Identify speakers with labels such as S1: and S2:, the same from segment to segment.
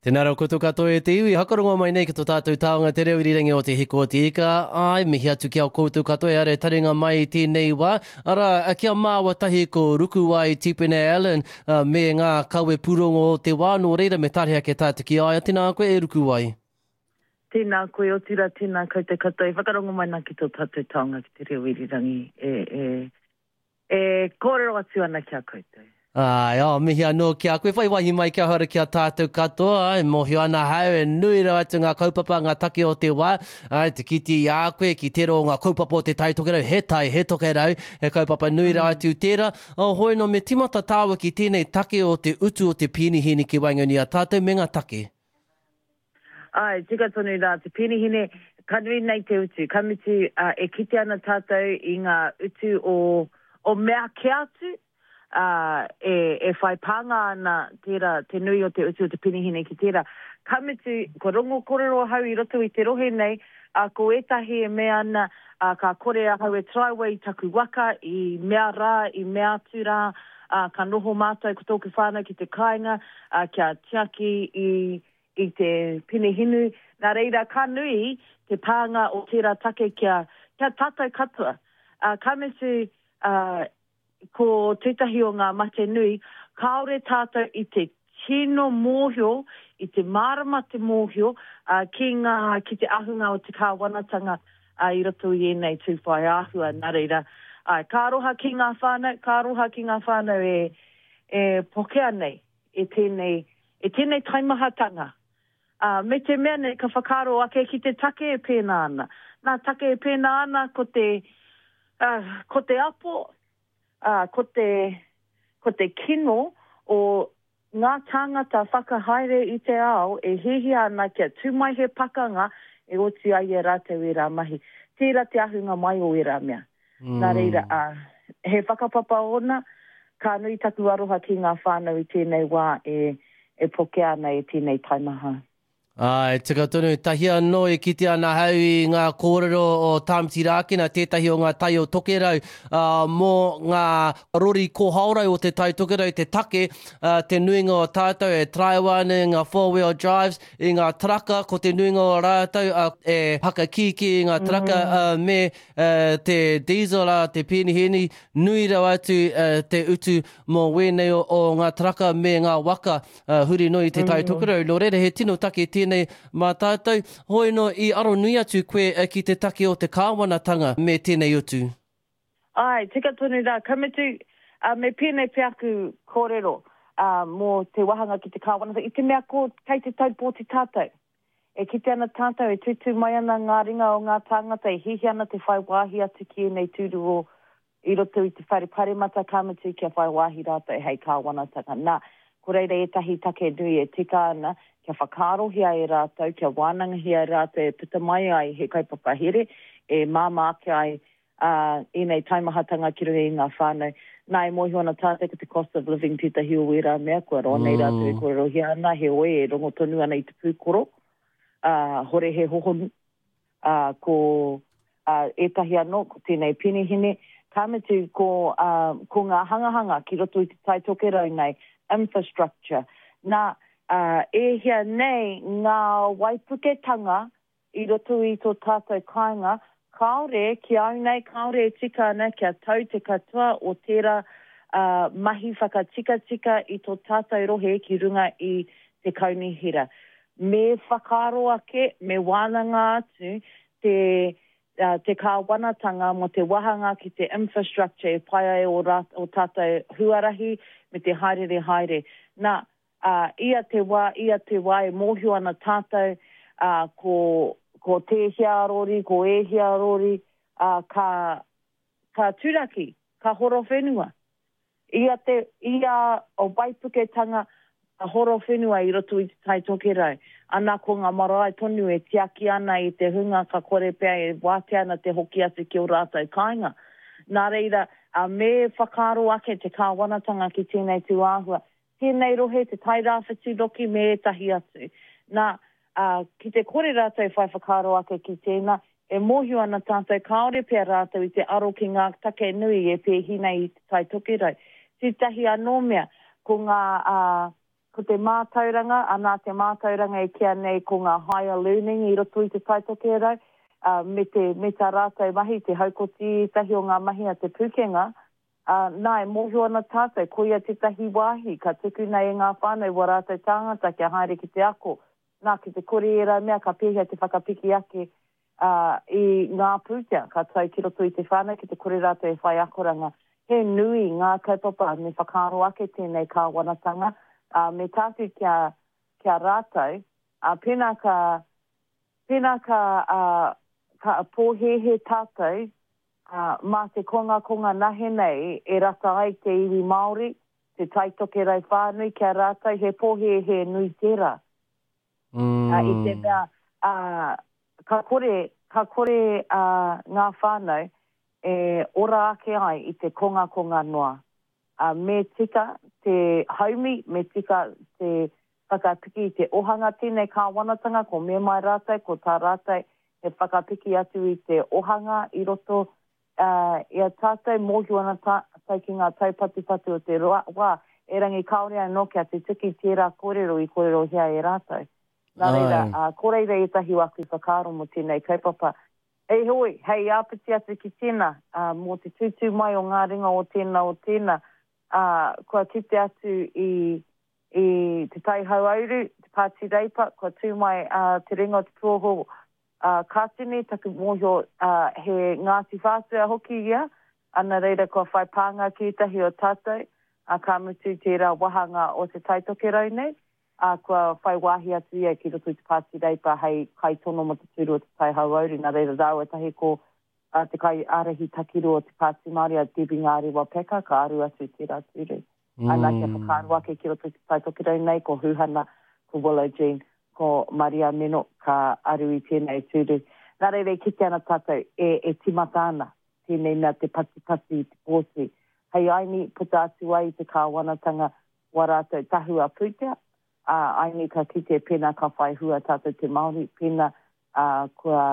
S1: Tēnā rau koutou katoa e te iwi, hakarongo mai nei ki tō tātou tāonga te reo irirangi o te hiko o te ika. Ai, mihi atu ki au koutou katoa e are taringa mai i tēnei wā. Ara, kia māua tahi ko Rukuwai Tipene Allen me ngā kawe purongo o te wā. Nō reira me tarehea ke tātou ki aia. Tēnā koe e Rukuwai.
S2: Tēnā koe o tira, tēnā koe te katoa. Whakarongo mai nā ki tō tātou tāonga ki te reo irirangi. Kōrero atu ana kia koutou.
S1: Ai, mihi anō kia koe. Whai wahi mai kia hora kia tātou katoa. Ai, mohio ana hau e nui rau atu ngā kaupapa, ngā take o te wā. Ai, te kiti i a koe, ki tero ngā kaupapa o te tai tokerau. He tai, he tokerau. He kaupapa nui rau atu tērā. Hoi no me timata tāua ki tēnei take o te utu o te pinihini ki Waingoni a tātou me ngā take.
S2: Ai, tika tonu rā, te pinihini, kanui nei te utu. Kamiti e kite ana tātou i ngā utu o mea ke atu. E whai panga ana tērā, te nui o te utu o te pinihine ki tērā. Kamitu, ko rongo korero hau i roto i te rohe nei, ko etahi e mea ana, ka kore hau e traiwa i taku waka, i mea rā, i mea atu rā, ka noho mātai ko tōku whānau ki te kāinga, kia tiaki i te pinihinu. Nā reira, ka nui te pānga o tērā take kia tātou katoa. Kamitu, ko tētahi o ngā mate nui, kaore tātou i te tino mōhio, i te marama te mōhio, ki te ahunga o te kāwanatanga i roto i enei tūwhai āhua, nā reira. Ka roha ki ngā whānau e pokea nei, e tēnei taimahatanga. Me te mea nei, ka whakaro ake ki te take e pēnā ana. Nā take e pēnā ana ko te apo, ko te kino o ngā tāngata whakahaere i te ao e hihi ana kia tūmai he pakanga e oti ai e rātou e rā mahi. Tērā te ahunga mai o e rā mea. Nā reira, he whakapapa ona, ka nui taku aroha ki ngā whānau i tēnei wā e pokea ana e tēnei taimaha.
S1: Ai, tika tonu, tahi anō e kite ana hau i ngā kōrero o Tāmati Rākina, tētahi o ngā tai o tokerau, mō ngā rori kōhaurau o te tai tokerau, te take, te nuinga o tātou e traiwane, ngā four-wheel drives, i ngā traka, ko te nuinga o rātou, e haka kiki i ngā traka, me te diesel, te pinihini, nui rau atu te utu mō wēnei o ngā traka me ngā waka, huri noi te tai tokerau. Nō reira, he tino take tēnei mā tātou. Hoi no i aro nui atu koe ki te take o te kāwanatanga me tēnei utu.
S2: Ai, tika tonu rā, kamitu me pēnei peaku kōrero mō te wahanga ki te kāwanatanga. I te mea ko kei te taupōti tātou. E kite ana tātou e tutu mai ana ngā ringa o ngā tāngata, e hihi ana te whai wāhi atu ki nei tūru o i roto i te whare parimata kamitu kia whai wāhi rātou e hei kāwanatanga. Nā, ko reira etahi take nui e tika ana, kia whakarohia e rātou, kia wānangahia e rātou, e puta mai ai he kaupapa here, e māmāke ai i nei taimahatanga ki ruhi i ngā whānau. Nā e mohi ana tātou ko te cost of living tētahi o wera mea, kua roa nei rātou e kōrerohia ana, he oe e rongo tonu ana i te pūkoro, hore he hohonu, ko etahi anō, ko tēnei pinihine, kāmetu ko ngā hangahanga ki roto i te tai tokerau nei, infrastructure. Nā, e hea nei ngā waipuketanga i roto i tō tātou kāinga, kaore ki au nei, kaore e tika ana kia tau te katoa o tērā mahi whakatika i tō tātou rohe ki runga i te kaunihira. Me whakaro ake, me wānanga atu te kāwanatanga mo te wahanga ki te infrastructure e pai ai o tātou huarahi me te haere. Nā, ia te wā e mōhio ana tātou ko te hiarori, ko e hiarori, ka turaki, ka horo whenua. Ia o waipuketanga a horo whenua i roto i te tai tokerau. Ana ko ngā marae tonu e tiaki ana i te hunga ka kore pēr e wāte ana te hoki atu ki o rātou kāinga. Nā reira, me whakaro ake te kāwanatanga ki tēnei tū āhua. Tēnei rohe te tai rāwhiti roki me etahi atu. Nā, ki te kore rātou whai whakaro ake ki tēnā, e mōhio ana tātou kaore pēr rātou i te aro ki ngā take nui e pēhina i te tai tokerau. Tētahi anō mea, ko ngā ko te mātauranga, anā te mātauranga e kia nei ko ngā higher learning I roto I te taitoke rau, me tā rātou mahi, te haukoti tahi o ngā mahi a te pukenga, nā e mōhio ana tātou, koia te tahi wāhi, ka tuku nei e ngā whānau wa rātou tāngata kia haere ki te ako, nā ki te kore e rau mea ka pēhea te whakapiki ake I ngā pūtea, ka tau ki roto I te whānau ki te kore rātou e whai akoranga. He nui ngā kaupapa me whakaro ake tēnei ka wanatanga, me tātu kia rātou, pēnā ka pōhehe tātou, mā te konga nahe nei, e rata ai te iwi Māori, te taitoke rau whānui kia rātou, he pōhehe nui tērā. I te mea, ka kore ngā whānau, e ora ake ai I te konga noa. Me tika te haumi, me tika te whakapiki I te ohanga tēnei ka wanatanga, ko me mai rātou, ko tā rātou, e whakapiki atu I te ohanga I roto, ia tātou mōhio ana tātou ki ngā taupatupatu o te wā, e rangi kaore anō kia te tiki tērā kōrero I kōrero hea e rātou. Nā reira, kōreira e tahi waku whakaro mo tēnei kaupapa. Hei hoi, hei āpiti atu ki tēnā, mō te tūtū mai o ngā ringa o tēnā, kua tite atu I te taihau auru, te pāti reipa, kua tū mai te ringa o te pōho kātini, taku mōhio he Ngāti Whātua hoki ia, ana reira kua whai pānga ki tahi o tātou, ka mutu tērā wahanga o te taitoke rau nei, kua whai wāhi atu ia ki roto te pāti reipa hei kai tono mo te tūru o te taihau auru, nā reira rau e tahi ko te kai arahi takiru o te pāti Māori a Debbie Ngāri Wapeka, ka aru atu tērā tūru. Nā kia whakaru ake ki roto te taitoke rau nei, ko Huhana, ko Willow Jean, ko Maria Meno, ka aru I tēnei tūru. Nā reira ki te ana tātou, e timata ana, tēnei mea te pati, te pōsi. Hei aini puta atu ai te kāwanatanga wa rātou tahua pūtea, aini ka kite pēnā ka whai hua tātou te Māori, pēnā kua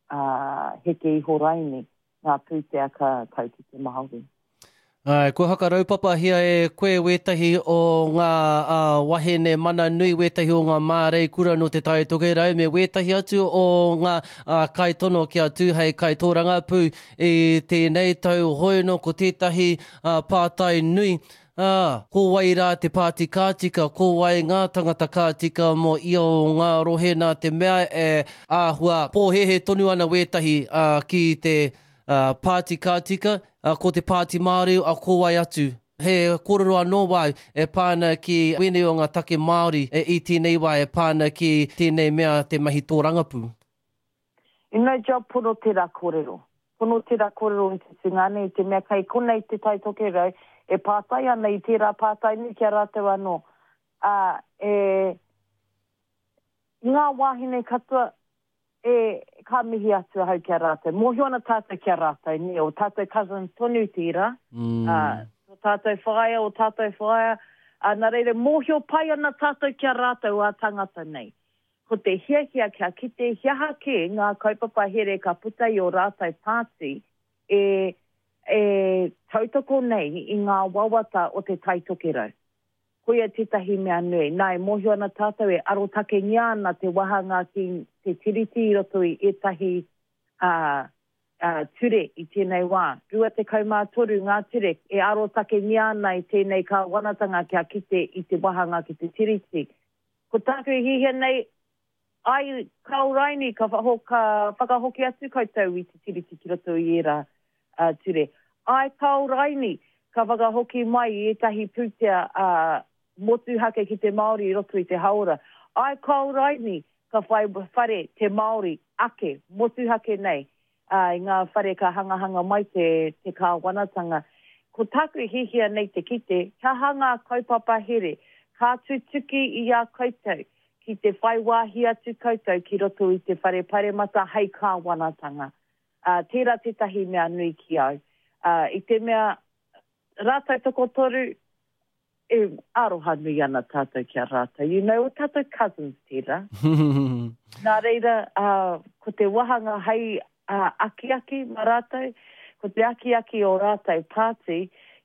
S2: heke I horaini ngā pūtea ka tau ki te Māori.
S1: Kua haka raupapa hia e koe wetahi o ngā wahene mana nui, wetahi o ngā mārei kura no te taitoke rau, me wetahi atu o ngā kai tono kia tūhei kai tōranga pū I tēnei tau hoino ko tētahi pātai nui. Ko wai rā te pāti kātika, ko wai ngā tangata kātika mo ia o ngā rohena te mea e āhua pōhehe tonu ana wetahi ki te pāti kātika, ko te pāti Māori a ko wai atu. He kōrero anō wai e pāna ki wene o ngā take Māori I tēnei wai e pāna ki tēnei mea te mahi tōrangapū.
S2: Ina jau pono tērā kōrero. Pono tērā kōrero I te tingane, I te mea kai konei te taitoke rau, e pātai ana I tērā pātai ni kia rātou anō. Ngā wāhine katoa ka mihi atu hau kia rātou. Mōhio ana tātou kia rātou, ni o tātou cousin tonu tira. O tātou whaia, nā reire mōhio pai ana tātou kia rātou a tangata nei. Ko te hiahia kia ki te hiaha ke ngā kaupapa here ka putai o rātou pāti, tautoko nei I ngā wawata o te taitoke rau. Koia tētahi mea nui, nā e mōhio ana tātou e arotake ngia ana te wahanga ki te tiriti I roto I etahi ture I tēnei wā. Rua te kaumātoru ngā ture e arotake ngia ana I tēnei ka wanatanga kia kite I te wahanga ki te tiriti. Ko tāku e hihia nei, ai kauraini ka whakahoki atu koutou I te tiriti ki roto I era ture. Ai kauraini ka whakahoki mai I etahi pūtea motu hake ki te Māori I roto I te haora. Ai kauraini ka whare te Māori ake, motu hake nei. I ngā whare ka hangahanga mai te kā wanatanga. Ko tāku hihia nei te kite, ka hanga kaupapa here, ka tutuki I a koutou, ki te whaiwahi atu koutou ki roto I te whare paremata hei kā wanatanga. Tērā tētahi mea nui ki au. I te mea rātou toko toru, e aroha nui ana tātou kia rātou. You know, o tātou cousins tērā. Nā reira, ko te wahanga hei aki-aki ma rātou, ko te aki-aki o rātou pāti,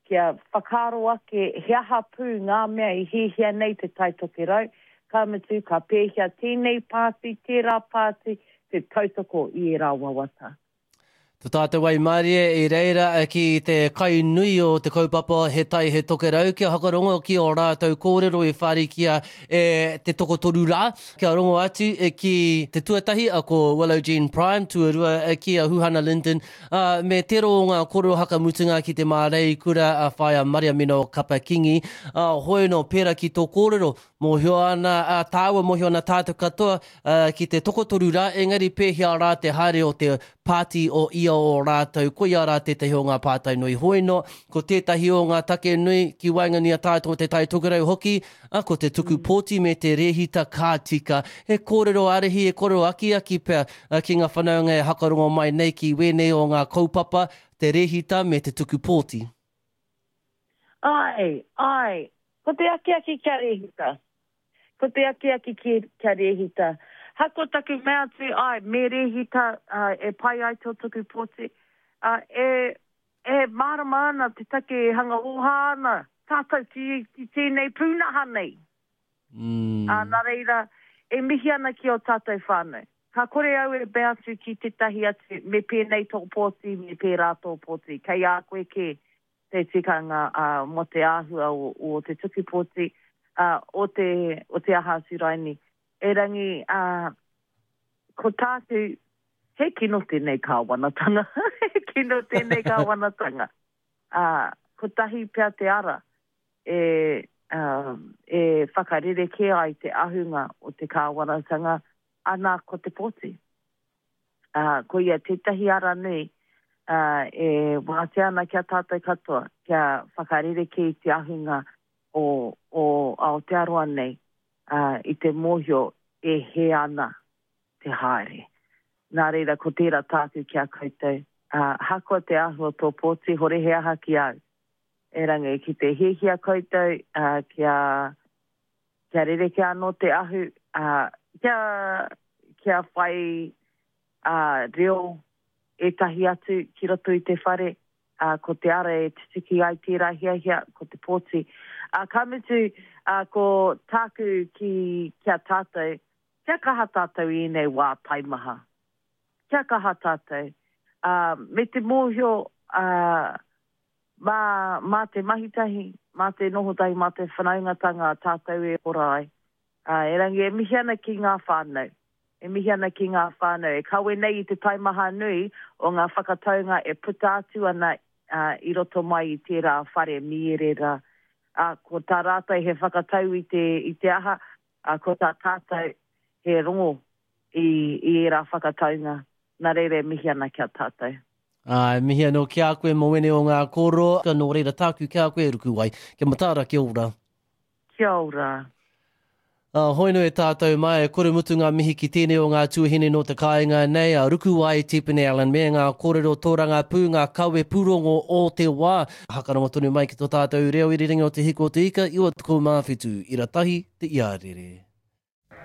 S2: kia whakaro ake hea hapū ngā mea I hihia nei te taitoke rau. Ka mitu, ka pēhia tēnei pāti, tērā pāti, te tautoko I rā wawata.
S1: Te tātou wai Mārie, I reira ki te kai nui o te kaupapa he tai he toke rau. Kia hakarongo ki o rātou kōrero I whārikia te toko toru rā. Kia rongo atu ki te tuatahi a ko Willow Jean Prime, tuarua ki a Huhana Linden. Me tero o ngā kōrero hakamutunga ki te mārei kura a whaia Maria Mino Kapakingi. Hoi no pēra ki tō kōrero. Mo hio ana tāua, mo hio ana tātou katoa ki te toko toru rā. Engari pēhia rā te haere o te pāti o ia o rātou, ko ia rā tētahi o ngā pātai nui hoino, ko tētahi o ngā take nui ki waingania tātou te tai tukurau hoki, ko te tuku pōti me te rehita kātika. He kōrero arehi, he kōrero aki pia ki ngā whanaunga e hakarongo mai nei ki wenei o ngā kaupapa, te rehita me te tuku pōti.
S2: Ai, ko te aki kia rehita. Ko te aki kia rehita. Hako taku mea tu, me rehita e pai ai tō tuku pōti. E marama ana te take hanga oha ana. Tātou ki tēnei pūnaha nei. Nā reira, e mihi ana ki o tātou whānau. Ka kore au e bea atu ki te tahi atu, me pēnei tō pōti, me pērā tō pōti. Kei a koe ke te tikanga mo te āhua o te tuku pōti, o te aha suraini. E rangi, ko tātou, he kino tēnei ka wanatanga. He kino tēnei ka wanatanga. Ko tahi pia te ara, e whakarere ke ai te ahunga o te ka wanatanga, ana ko te pōti. Ko ia tētahi ara nei, e wāte ana kia tātou katoa, kia whakarere ke I te ahunga o Aotearoa nei, I te mōhio e he ana te haere. Nā reira, ko tērā tāku kia koutou. Hako te ahua tō pōti, hore he aha ki au. E rangi, ki te hehia koutou, kia rereke anō te ahu, kia whai reo e tahi atu ki roto I te whare, ko te ara e titiki ai tērā hia ko te pōti. Ka mitu, ko tāku kia tātou, kia kaha tātou I nei wā taimaha. Kia kaha tātou. Me te mōhio, mā te mahitahi, mā te nohotahi, mā te whanaungatanga tātou e ora ai. E rangi, e mihi ana ki ngā whānau. E mihi ana ki ngā whānau. E kawe nei I te taimaha nui o ngā whakataunga e puta atu ana I roto mai I tērā whare mierera. Ko tā rātai he whakatau I te aha, ko tā tātou he rongo I era whakataunga. Nā reire mihi ana kia tātou.
S1: Mihi anō kia koe mo wene o ngā koro, ka nō reira tāku kia koe ruku ai. Kia matara, kia ora.
S2: Kia ora.
S1: Hoino e tātou mai, kore mutu ngā mihi ki tēnei o ngā tuahine no te kāinga nei, ruku ai Tipene Allen, me ngā kōrero tōranga pū, ngā kawe pūrongo o te wā. Hakarongo tonu mai ki tō tātou reo I ringa o te hiko o te ika, iwa tuko mawhitu, I ratahi te iarere.